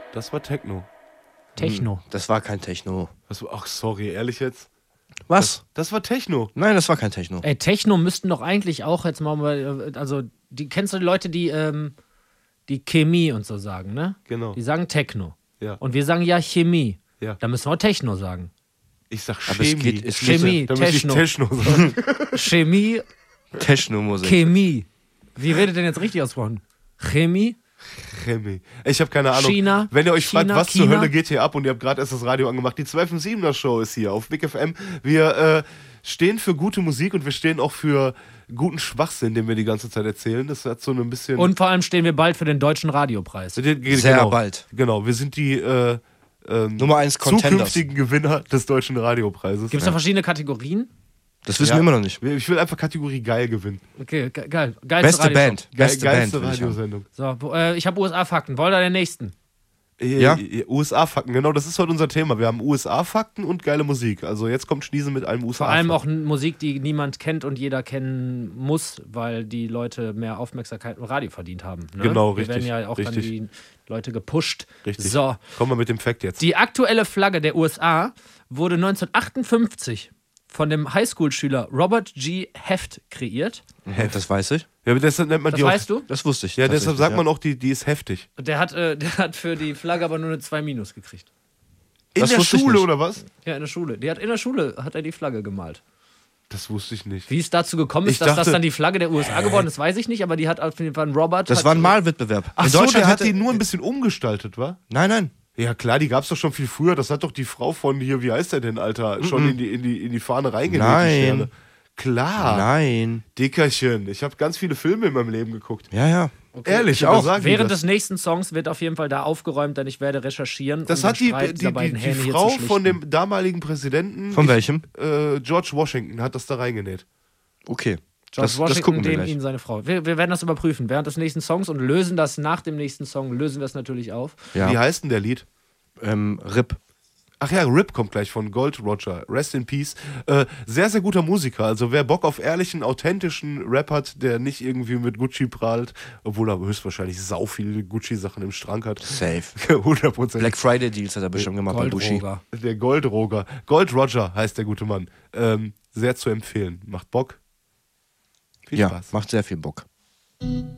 Das war Techno. Techno. Das war kein Techno. Ach, sorry, ehrlich jetzt? Was? Das war Techno. Nein, das war kein Techno. Ey, Techno müssten doch eigentlich auch jetzt mal, also, kennst du die Leute, die Chemie und so sagen, ne? Genau. Die sagen Techno. Ja. Und wir sagen ja Chemie. Ja. Da müssen wir Techno sagen. Ich sag Aber es Chemie. geht- es Chemie, Da muss ich Techno. Techno sagen. Chemie, Techno-Musik. Chemie. Wie redet denn jetzt richtig ausgesprochen? Chemie? Chemie. Ich habe keine Ahnung. China, Wenn ihr euch fragt, China, was zur China. Hölle geht hier ab und ihr habt gerade erst das Radio angemacht, die 257er Show ist hier auf Big FM. Wir stehen für gute Musik und wir stehen auch für guten Schwachsinn, den wir die ganze Zeit erzählen. Das hat so ein bisschen... Und vor allem stehen wir bald für den Deutschen Radiopreis. Sehr genau, bald. Genau, wir sind die Nummer 1 Contenders. zukünftigen Gewinner des Deutschen Radiopreises. Gibt es da verschiedene Kategorien? Das wissen wir immer noch nicht. Ich will einfach Kategorie geil gewinnen. Okay, geil. Geilste Beste Radioshow. Band. Beste Band. Geilste will ich haben. Radiosendung. So, ich habe USA-Fakten. Wollt ihr den nächsten? Ja. USA-Fakten, genau, das ist heute unser Thema. Wir haben USA-Fakten und geile Musik. Also jetzt kommt Schniese mit einem USA-Fakten. Vor allem auch Musik, die niemand kennt und jeder kennen muss, weil die Leute mehr Aufmerksamkeit im Radio verdient haben. Ne? Genau, Wir richtig, werden ja auch dann richtig. die Leute gepusht. Richtig. So, Kommen wir mit dem Fact jetzt. die aktuelle Flagge der USA wurde 1958 von dem Highschool-Schüler Robert G. Heft kreiert. Das weiß ich. Ja, aber deshalb nennt man Das die auch. weißt du? Das wusste ich. Ja, deshalb tatsächlich, sagt man auch, die ist heftig. Der hat für die Flagge aber nur eine 2- gekriegt. In Das der wusste ich Schule nicht. oder was? Ja, in der Schule. In der Schule hat er die Flagge gemalt. Das wusste ich nicht. Wie es dazu gekommen ist, Ich dass das dachte- dann die Flagge der USA geworden ist, weiß ich nicht, aber die hat auf jeden Fall ein Robert. Das hat- war ein Malwettbewerb. Ach In so, Deutschland der hat hatte- die nur ein bisschen umgestaltet, wa? Nein. Ja klar, die gab's doch schon viel früher. Das hat doch die Frau von hier, wie heißt der denn, Alter, schon in die Fahne reingenäht, die Nein. Sterne. Klar. Nein. Dickerchen. Ich habe ganz viele Filme in meinem Leben geguckt. Ja. Ehrlich, ich aber auch. sagen die Während das. des nächsten Songs wird auf jeden Fall da aufgeräumt, denn ich werde recherchieren. Das um hat den die Streit dieser beiden Hähne hier Frau zu von schlichten. dem damaligen Präsidenten, Von welchem? George Washington, hat das da reingenäht. Okay. George das Washington, gucken wir dem gleich. ihn seine Frau. Wir werden das überprüfen während des nächsten Songs und lösen das nach dem nächsten Song, lösen wir es natürlich auf. Wie Ja. heißt denn der Lied? RIP. Ach ja, Rip kommt gleich von Gold Roger. Rest in Peace. Sehr, sehr guter Musiker. Also wer Bock auf ehrlichen, authentischen Rap hat, der nicht irgendwie mit Gucci prahlt, obwohl er höchstwahrscheinlich sau viele Gucci-Sachen im Schrank hat. Safe. 100%. Black Friday Deals hat er bestimmt gemacht bei Bushi. Goldroger. Der Gold Roger. Gold Roger heißt der gute Mann. Sehr zu empfehlen. Macht Bock. Viel Ja, Spaß. macht sehr viel Bock.